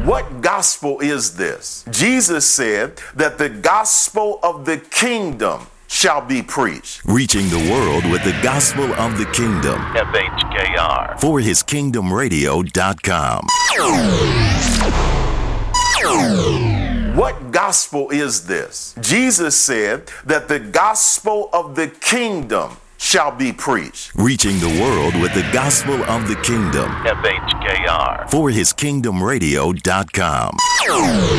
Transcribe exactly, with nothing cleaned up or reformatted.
What gospel is this? Jesus said that the gospel of the kingdom shall be preached. Reaching the world with the gospel of the kingdom. F H K R. For his kingdom radio dot com. What gospel is this? Jesus said that the gospel of the kingdom shall be preached. Reaching the world with the gospel of the kingdom. F H K R. For his kingdom radio dot com.